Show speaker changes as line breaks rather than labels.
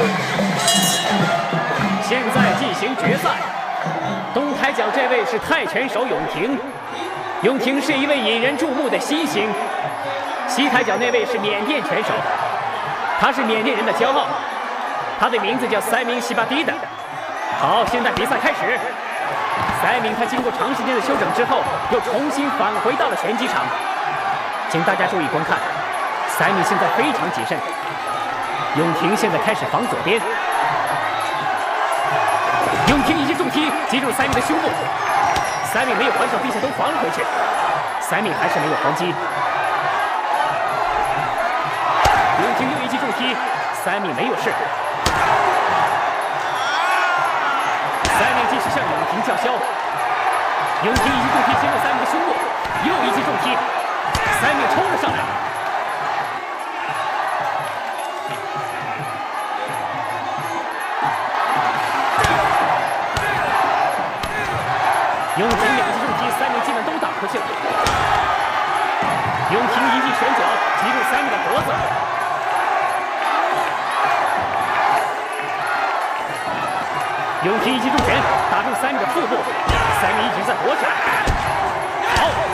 现在进行决赛，东台角这位是泰拳手永廷，永廷是一位引人注目的新星。西台角那位是缅甸拳手，他是缅甸人的骄傲，他的名字叫塞明西巴迪的。好，现在比赛开始。塞明他经过长时间的休整之后，又重新返回到了拳击场。请大家注意观看，塞明现在非常谨慎。永廷现在开始防左边。永廷一记重踢击中塞明的胸部，塞明没有还手，并且都防了回去。塞明还是没有还击。永廷又一记重踢，塞明没有事。塞明继续向永廷叫嚣。永廷一记重踢击中塞明的胸部，又一记重踢，塞明冲了上来。永廷两记重踢，塞明基本都打出去了。永廷一记拳脚击中塞明的脖子。永廷一记重拳打中塞明的腹部，塞明一直在躲起来。好，